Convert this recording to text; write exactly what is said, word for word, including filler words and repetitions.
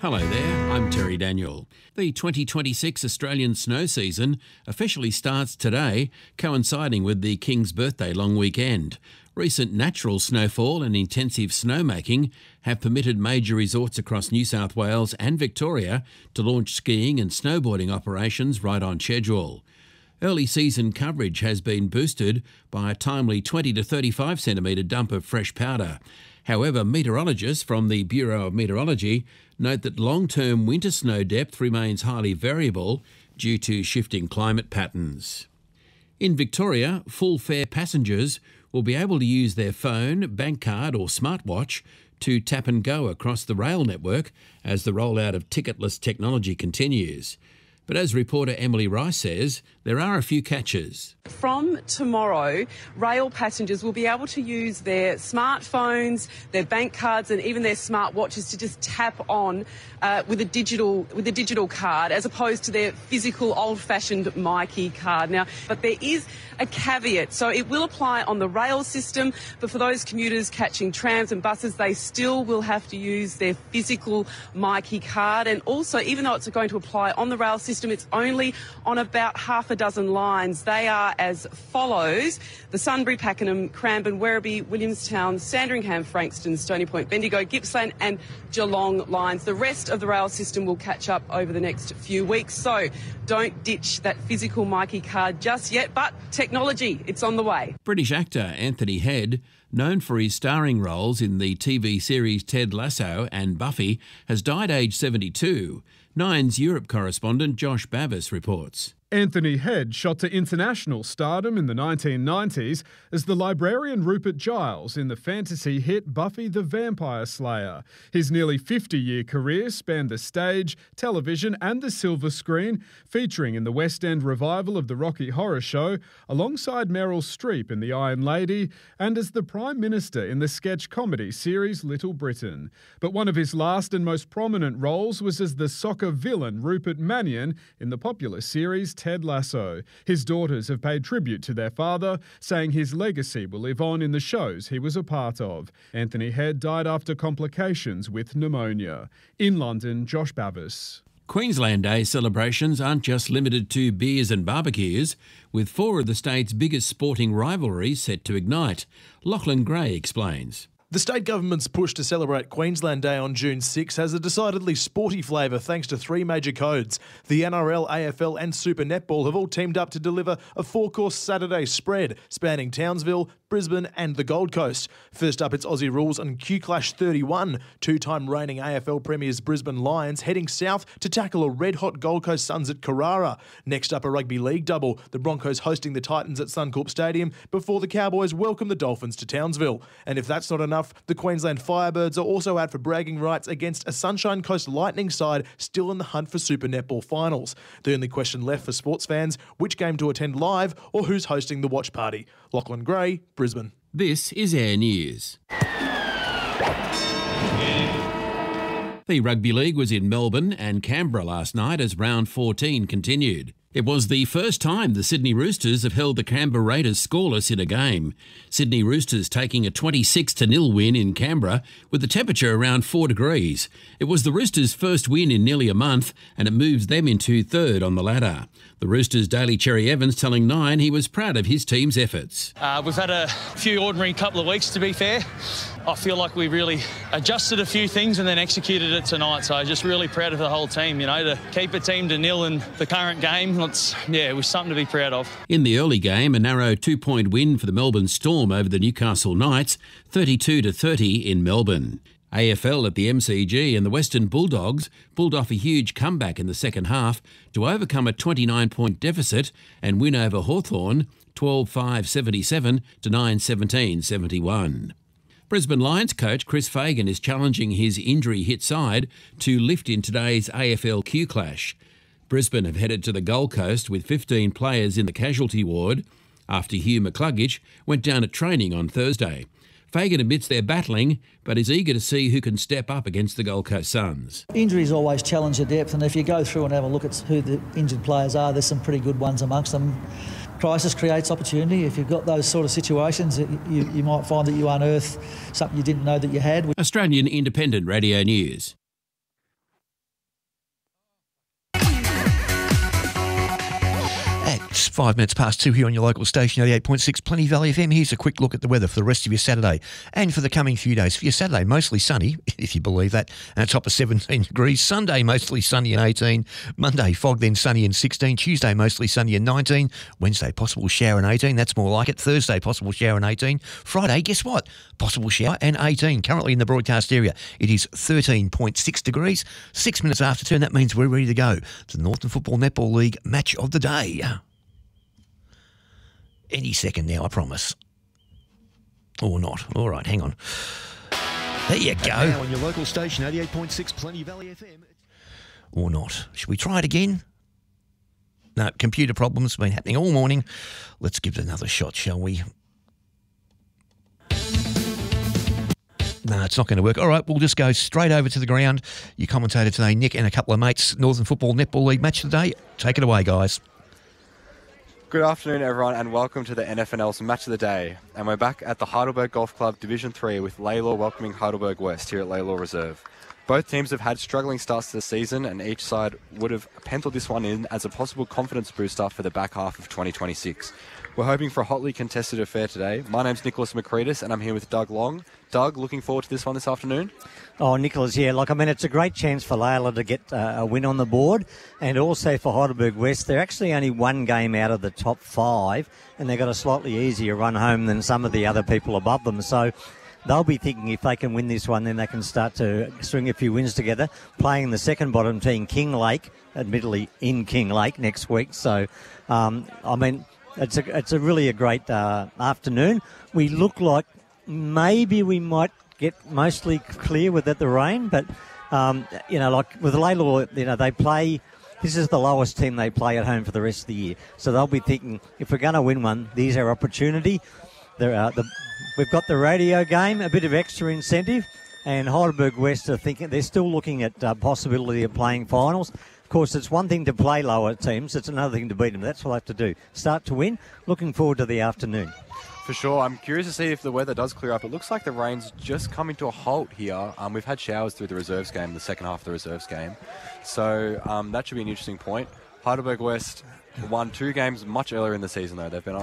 Hello there, I'm Terry Daniel. The twenty twenty-six Australian snow season officially starts today, coinciding with the King's birthday long weekend. Recent natural snowfall and intensive snowmaking have permitted major resorts across New South Wales and Victoria to launch skiing and snowboarding operations right on schedule. Early season coverage has been boosted by a timely twenty to thirty-five centimetre dump of fresh powder. However, meteorologists from the Bureau of Meteorology note that long-term winter snow depth remains highly variable due to shifting climate patterns. In Victoria, full fare passengers will be able to use their phone, bank card or smartwatch to tap and go across the rail network as the rollout of ticketless technology continues. But as reporter Emily Rice says, there are a few catches. From tomorrow, rail passengers will be able to use their smartphones, their bank cards and even their smartwatches to just tap on uh, with a digital with a digital card as opposed to their physical old-fashioned MyKey card. Now, but there is a caveat. So it will apply on the rail system, but for those commuters catching trams and buses, they still will have to use their physical MyKey card. And also, even though it's going to apply on the rail system, it's only on about half a dozen lines. They are as follows: the Sunbury, Pakenham, Cranbourne, Werribee, Williamstown, Sandringham, Frankston, Stony Point, Bendigo, Gippsland and Geelong lines. The rest of the rail system will catch up over the next few weeks. So don't ditch that physical MyKey card just yet, but technology, it's on the way. British actor Anthony Head, known for his starring roles in the T V series Ted Lasso and Buffy, has died aged seventy-two. Nine's Europe correspondent Josh Bavis reports. Anthony Head shot to international stardom in the nineteen nineties as the librarian Rupert Giles in the fantasy hit Buffy the Vampire Slayer. His nearly fifty-year career spanned the stage, television and the silver screen, featuring in the West End revival of the Rocky Horror Show, alongside Meryl Streep in The Iron Lady, and as the Prime Minister in the sketch comedy series Little Britain. But one of his last and most prominent roles was as the soccer villain Rupert Mannion in the popular series Ted Lasso. His daughters have paid tribute to their father, saying his legacy will live on in the shows he was a part of. Anthony Head died after complications with pneumonia. In London, Josh Bavis. Queensland Day celebrations aren't just limited to beers and barbecues, with four of the state's biggest sporting rivalries set to ignite. Lachlan Gray explains. The state government's push to celebrate Queensland Day on June sixth has a decidedly sporty flavour thanks to three major codes. The N R L, A F L and Super Netball have all teamed up to deliver a four-course Saturday spread spanning Townsville, Brisbane and the Gold Coast. First up, it's Aussie Rules and Q Clash thirty-one. Two-time reigning A F L premiers Brisbane Lions heading south to tackle a red-hot Gold Coast Suns at Carrara. Next up, a rugby league double. The Broncos hosting the Titans at Suncorp Stadium before the Cowboys welcome the Dolphins to Townsville. And if that's not enough, the Queensland Firebirds are also out for bragging rights against a Sunshine Coast Lightning side still in the hunt for Super Netball finals. The only question left for sports fans, which game to attend live or who's hosting the watch party. Lachlan Gray, Brisbane. This is Air News. The Rugby League was in Melbourne and Canberra last night as round fourteen continued. It was the first time the Sydney Roosters have held the Canberra Raiders scoreless in a game. Sydney Roosters taking a twenty-six to nil win in Canberra with the temperature around four degrees. It was the Roosters' first win in nearly a month and it moves them into third on the ladder. The Roosters' Daly Cherry Evans telling Nine he was proud of his team's efforts. Uh, we've had a few ordinary couple of weeks, to be fair. I feel like we really adjusted a few things and then executed it tonight. So I'm just really proud of the whole team, you know, to keep a team to nil in the current game. It's, yeah, it was something to be proud of. In the early game, a narrow two-point win for the Melbourne Storm over the Newcastle Knights, thirty-two to thirty in Melbourne. A F L at the M C G and the Western Bulldogs pulled off a huge comeback in the second half to overcome a twenty-nine point deficit and win over Hawthorn twelve five seventy-seven to nine seventeen seventy-one. Brisbane Lions coach Chris Fagan is challenging his injury-hit side to lift in today's A F L Q Clash. Brisbane have headed to the Gold Coast with fifteen players in the casualty ward after Hugh McCluggage went down at training on Thursday. Fagan admits they're battling, but is eager to see who can step up against the Gold Coast Suns. Injuries always challenge the depth, and if you go through and have a look at who the injured players are, there's some pretty good ones amongst them. Crisis creates opportunity. If you've got those sort of situations, you, you might find that you unearth something you didn't know that you had. Australian Independent Radio News. It's five minutes past two here on your local station, eighty-eight point six Plenty Valley F M. Here's a quick look at the weather for the rest of your Saturday and for the coming few days. For your Saturday, mostly sunny, if you believe that, and a top of seventeen degrees. Sunday, mostly sunny and eighteen. Monday, fog, then sunny and sixteen. Tuesday, mostly sunny and nineteen. Wednesday, possible shower and eighteen. That's more like it. Thursday, possible shower and eighteen. Friday, guess what? Possible shower and eighteen. Currently in the broadcast area, it is thirteen point six degrees. Six minutes after ten, that means we're ready to go to the Northern Football Netball League match of the day. Any second now, I promise. Or not. All right, hang on. There you go. And now on your local station, eighty-eight point six Plenty Valley F M. Or not. Should we try it again? No, computer problems have been happening all morning. Let's give it another shot, shall we? No, it's not going to work. All right, we'll just go straight over to the ground. Your commentator today, Nick, and a couple of mates, Northern Football Netball League match of the day. Take it away, guys. Good afternoon, everyone, and welcome to the N F N L's Match of the Day. And we're back at the Heidelberg Golf Club Division three with Lalor welcoming Heidelberg West here at Lalor Reserve. Both teams have had struggling starts to the season, and each side would have penciled this one in as a possible confidence booster for the back half of twenty twenty-six. We're hoping for a hotly contested affair today. My name's Nicholas Macretis, and I'm here with Doug Long. Doug, looking forward to this one this afternoon? Oh, Nicholas, yeah. Like, I mean, it's a great chance for Lalor to get uh, a win on the board, and also for Heidelberg West. They're actually only one game out of the top five, and they've got a slightly easier run home than some of the other people above them. So they'll be thinking if they can win this one, then they can start to string a few wins together, playing the second bottom team, King Lake, admittedly in King Lake next week. So, um, I mean, it's a, it's a really a great uh, afternoon. We look like maybe we might get mostly clear without the rain, but, um, you know, like with Lalor, you know, they play, this is the lowest team they play at home for the rest of the year. So they'll be thinking, if we're going to win one, there's our opportunity. There are the, we've got the radio game, a bit of extra incentive, and Heidelberg West are thinking, they're still looking at uh, possibility of playing finals. Of course, it's one thing to play lower teams, it's another thing to beat them. That's what I have to do. Start to win. Looking forward to the afternoon. For sure. I'm curious to see if the weather does clear up. It looks like the rain's just coming to a halt here. Um, we've had showers through the reserves game, the second half of the reserves game. So um, that should be an interesting point. Heidelberg West won two games much earlier in the season, though. They've been